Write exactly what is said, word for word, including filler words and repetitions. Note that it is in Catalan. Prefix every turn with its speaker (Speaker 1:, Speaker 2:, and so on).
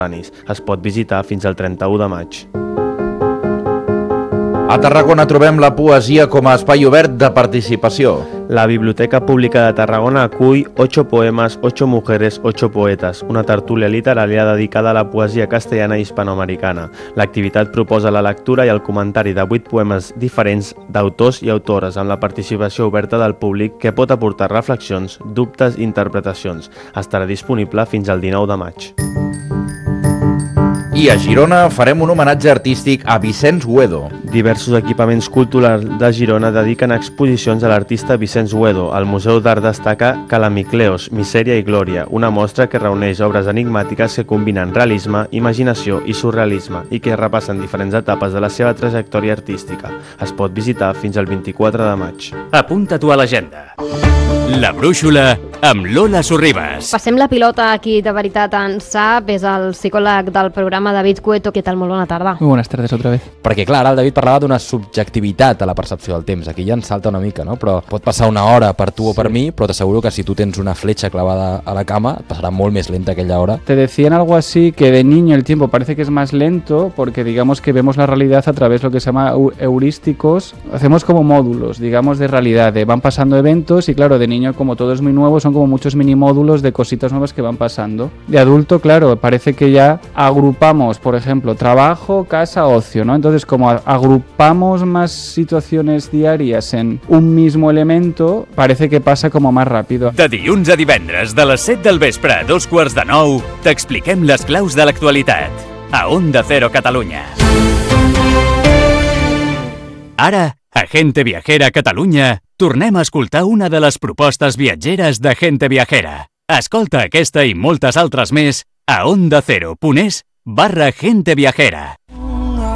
Speaker 1: Es pot visitar fins al trenta-u de maig.
Speaker 2: A Tarragona trobem la poesia com a espai obert de participació.
Speaker 1: La Biblioteca Pública de Tarragona acull ocho poemas, ocho mujeres, ocho poetas, una tertúlia literària dedicada a la poesia castellana i hispanoamericana. L'activitat proposa la lectura i el comentari de vuit poemes diferents d'autors i autores amb la participació oberta del públic que pot aportar reflexions, dubtes i interpretacions. Estarà disponible fins al dinou de maig.
Speaker 2: I a Girona farem un homenatge artístic a Vicenç Güedo.
Speaker 1: Diversos equipaments culturals de Girona dediquen exposicions a l'artista Vicenç Güedo. Al Museu d'Art destaca Calamicleos, Misèria i Glòria, una mostra que reuneix obres enigmàtiques que combinen realisme, imaginació i surrealisme i que repassen diferents etapes de la seva trajectòria artística. Es pot visitar fins al vint-i-quatre de maig.
Speaker 3: Apunta-t'ho a l'agenda. La Brúixola amb Lola Sorribas.
Speaker 4: Passem la pilota aquí, de veritat, en Sap, és el psicòleg del programa David Cueto. Què tal? Molt bona tarda.
Speaker 5: Muy buenas tardes otra vez.
Speaker 6: Perquè clar, ara el David parlava d'una subjectivitat a la percepció del temps. Aquí ja ens salta una mica, no? Però pot passar una hora per tu o per mi, però t'asseguro que si tu tens una fletxa clavada a la cama, et passarà molt més lenta aquella hora.
Speaker 5: Te decían algo así, que de niño el tiempo parece que es más lento porque digamos que vemos la realidad a través de lo que se llama heurísticos. Hacemos como módulos, digamos, de realidad. De van pasando eventos y claro, de niño como todo es muy nuevo, son como muchos mini módulos de cositas nuevas que van pasando. De adulto, claro, parece que ya agrupamos, por ejemplo, trabajo, casa, ocio, ¿no? Entonces, como agrupamos más situaciones diarias en un mismo elemento, parece que pasa como más rápido.
Speaker 3: De dilluns a divendres, de les set del vespre a dos quarts de nou, t'expliquem les claus de l'actualitat. A Onda Cero Catalunya. Ara, a Gente Viajera Catalunya, tornem a escoltar una de les propostes viatgeres de Gente Viajera. Escolta aquesta i moltes altres més a ondacero.es barra Gente Viajera.